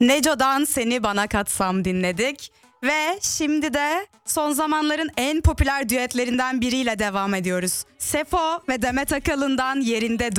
Neco'dan Seni Bana Katsam dinledik. Ve şimdi de son zamanların en popüler düetlerinden biriyle devam ediyoruz. Sefo ve Demet Akalın'dan Yerinde Dur.